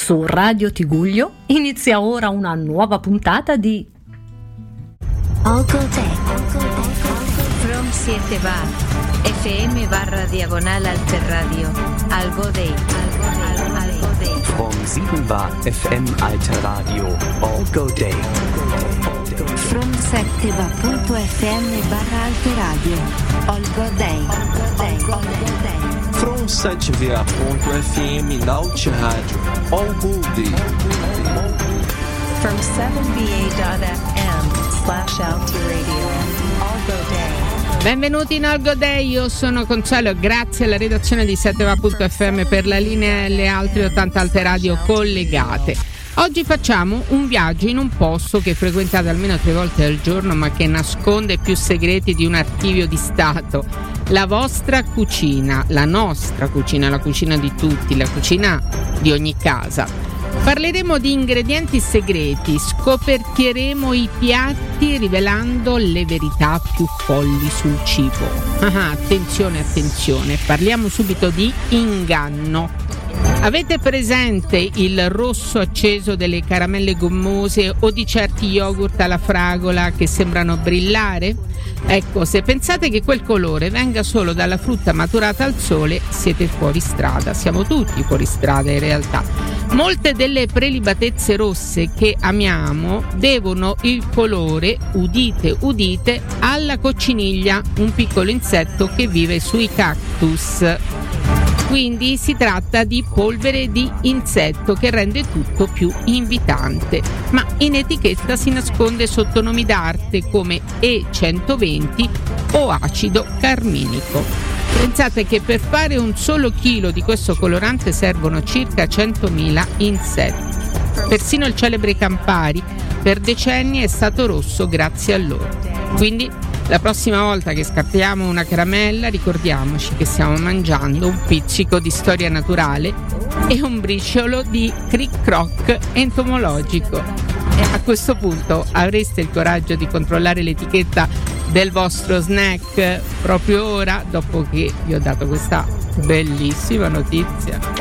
Su Radio Tiguglio inizia ora una nuova puntata di All Go Day. From 7 bar FM/diagonal Alterradio All Go Day. From 7 bar FM Alterradio All Go Day. From 7va.fm/Alterradio All Go Day. From 7va.fm Alterradio All Go Day. From 7va.fm/Alterradio All Go Day. Benvenuti in All Go Day, io sono Consuelo e grazie alla redazione di 7va.fm per la linea e le altre 80 Alteradio collegate. Oggi facciamo un viaggio in un posto che frequentate almeno 3 volte al giorno ma che nasconde più segreti di un archivio di Stato. La vostra cucina, la nostra cucina, la cucina di tutti, la cucina di ogni casa. Parleremo di ingredienti segreti, scoperchieremo i piatti rivelando le verità più folli sul cibo. Attenzione, parliamo subito di inganno. Avete presente il rosso acceso delle caramelle gommose o di certi yogurt alla fragola che sembrano brillare? Ecco, se pensate che quel colore venga solo dalla frutta maturata al sole, siete fuori strada. Siamo tutti fuori strada in realtà. Molte delle prelibatezze rosse che amiamo devono il colore, udite, alla cocciniglia, un piccolo insetto che vive sui cactus. Quindi si tratta di polvere di insetto che rende tutto più invitante, ma in etichetta si nasconde sotto nomi d'arte come E120 o acido carminico. Pensate che per fare un solo chilo di questo colorante servono circa 100.000 insetti. Persino il celebre Campari per decenni è stato rosso grazie a loro. Quindi la prossima volta che scattiamo una caramella ricordiamoci che stiamo mangiando un pizzico di storia naturale e un briciolo di cric croc entomologico. E a questo punto avreste il coraggio di controllare l'etichetta del vostro snack proprio ora, dopo che vi ho dato questa bellissima notizia.